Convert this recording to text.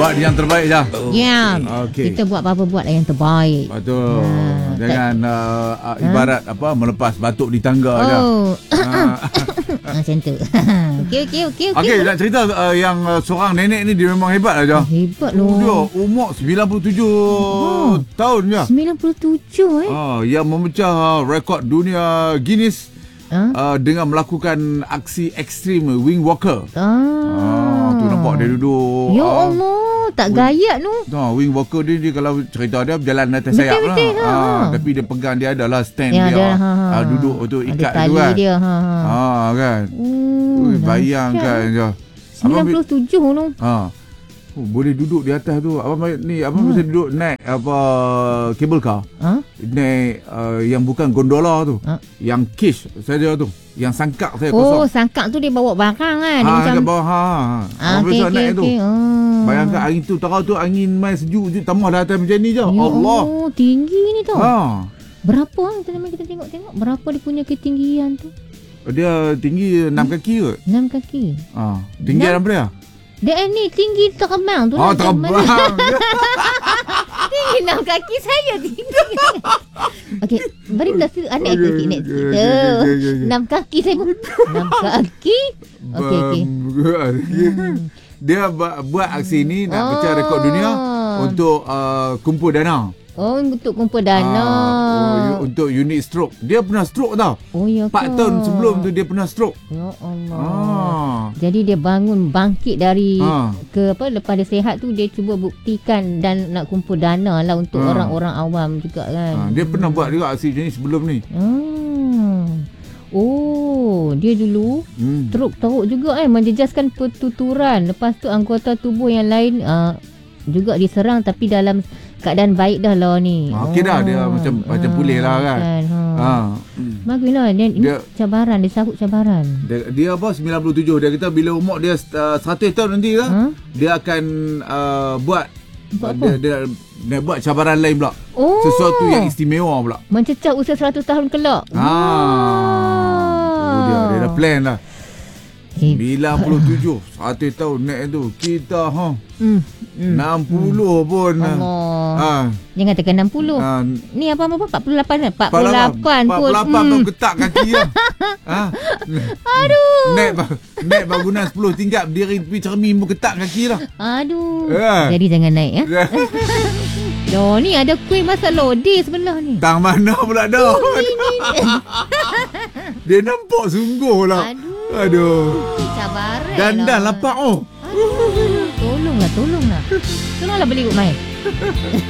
Buat yang terbaik dah. Ya. Okey. Kita buat apa-apa buat yang terbaik. Betul. Jangan ibarat apa melepas batuk di tangga je. Macam tu. Okey. Okey, nak cerita yang seorang nenek ni dia memang hebat aja. Hebat loh. Dia umur 97 tahun je. 97 yang memecah rekod dunia Guinness dengan melakukan aksi ekstrim wing walker. Tu nampak dia duduk. Ya Allah, tak gayat tu. Wing walker dia kalau cerita dia berjalan atas sayap lah. Tapi dia pegang dia adalah stand ya, dia. Duduk tu ikat tu kan. Dia, kan. Bayangkan je. 97 tu. Boleh duduk di atas tu. Abang bisa duduk naik cable car. Naik yang bukan gondola tu. Yang cage saja tu. Yang sangkak saya kosong. Sangkak tu dia bawa barang kan. Dia macam bawah. Abang bisa naik tu. Bayangkan angin tu, tahu tu angin main sejuk tambah dah atas macam ni je. Allah. Tinggi ni tau. Berapa kita tengok berapa dia punya ketinggian tu? Dia tinggi 6 kaki kot. 6 kaki. Tinggi apa dia? Dia ni tinggi terbang tu. Terbang. Tinggi 6 kaki saya tinggi. Okey, beri belas anak ikut kita. 6 kaki saya pun. 6 kaki. Okey. Dia buat aksi ni nak pecah rekod dunia untuk kumpul dana. Untuk kumpul dana. Untuk unit stroke. Dia pernah stroke tau. Ya 4 tahun sebelum tu dia pernah stroke. Ya Allah. Jadi dia bangkit dari lepas dia sihat tu dia cuba buktikan dan nak kumpul dana lah untuk orang-orang awam juga kan. Dia pernah buat juga aksi macam ni sebelum ni. Dia dulu teruk teruk juga menjejaskan pertuturan. Lepas tu anggota tubuh yang lain juga diserang tapi dalam keadaan baik dah lah ni. Okey dah dia macam pulih lah kan. Baguslah dia cabaran, dia sahut cabaran. Dia 97 dia kata bila umur dia 100 tahun nanti lah dia akan buat dia buat cabaran lain pula. Sesuatu yang istimewa pula. Mencecah usia 100 tahun kelak. Dia dah plan lah. 97 100 tahun naik tu. Kita 60 pun. Jangan tekan 60. Ni apa 48 48 pun. 48 pun ketak kaki lah. Aduh. Naik bangunan 10 tingkat berdiri tepi cermin pun ketak kaki lah. Aduh. Jadi jangan naik ya. Ni ada kuih masak lodeh sebelah ni. Tang mana pula dah. Dia nampak sungguh lah. Aduh. Cabaran. Dandan lapak Tolonglah. Tolonglah beli main.